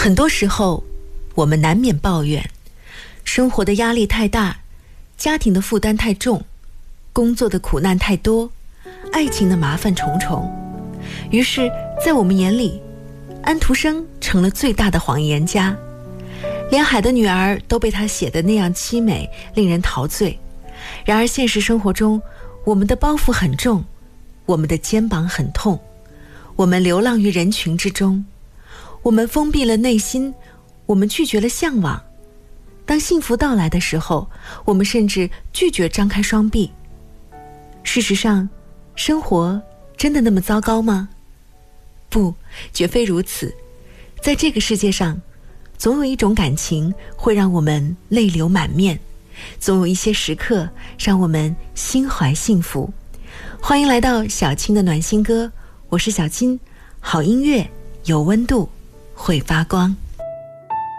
很多时候我们难免抱怨生活的压力太大，家庭的负担太重，工作的苦难太多，爱情的麻烦重重。于是在我们眼里，安徒生成了最大的谎言家，连海的女儿都被他写得那样凄美，令人陶醉。然而现实生活中，我们的包袱很重，我们的肩膀很痛，我们流浪于人群之中，我们封闭了内心，我们拒绝了向往。当幸福到来的时候，我们甚至拒绝张开双臂。事实上，生活真的那么糟糕吗？不，绝非如此。在这个世界上，总有一种感情会让我们泪流满面，总有一些时刻让我们心怀幸福。欢迎来到小青的暖心歌，我是小青。好音乐有温度，会发光。